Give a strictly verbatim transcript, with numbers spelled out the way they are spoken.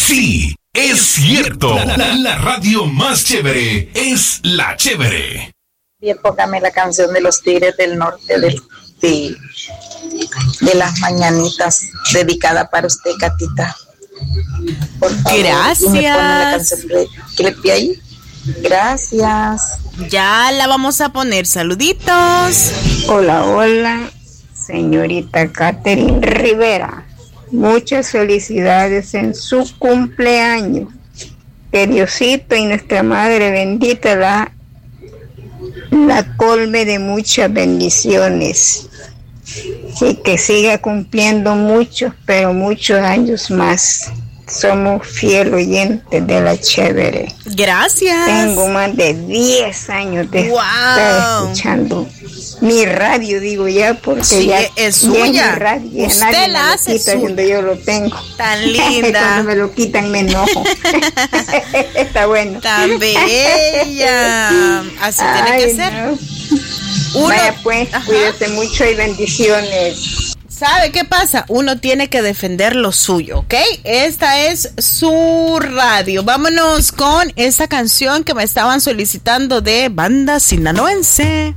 Sí, es cierto. La, la, la radio más chévere es La Chévere. Bien, póngame la canción de los Tigres del Norte de, de, de las mañanitas, dedicada para usted, Catita. Por favor. Gracias. Y me pone la canción que le pide ahí. Gracias. Ya la vamos a poner. Saluditos. Hola, hola, señorita Catherine Rivera. Muchas felicidades en su cumpleaños. Que Diosito y nuestra Madre bendita la, la colme de muchas bendiciones. Y que siga cumpliendo muchos, pero muchos años más. Somos fiel oyentes de La Chévere. Gracias. Tengo más de diez años de wow. estar escuchando mi radio, digo ya, porque sí, ya es suya. Ya es mi radio, ya usted nadie la me hace lo quita suya. cuando yo lo tengo. Tan linda. Cuando me lo quitan me enojo. Está bueno. Tan bella. Así Ay, tiene que ser. No. Uno, Vaya pues, ajá. Cuídate mucho y bendiciones. ¿Sabe qué pasa? Uno tiene que defender lo suyo, ¿ok? Esta es su radio. Vámonos con esta canción que me estaban solicitando de Banda Sinaloense.